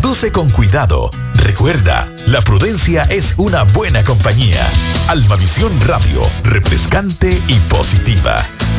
Conduce con cuidado. Recuerda, la prudencia es una buena compañía. Almavisión Radio, refrescante y positiva.